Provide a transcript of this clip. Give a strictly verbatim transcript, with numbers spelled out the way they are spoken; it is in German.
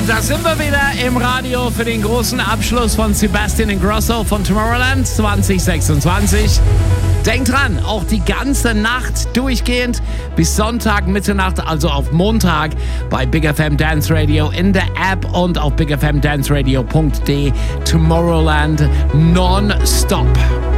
Und da sind wir wieder im Radio für den großen Abschluss von Sebastian Ingrosso von Tomorrowland zwanzig sechsundzwanzig. Denkt dran, auch die ganze Nacht durchgehend bis Sonntag Mitternacht, also auf Montag bei Big F M Dance Radio in der App und auf big f m dance radio punkt d. Tomorrowland non-stop.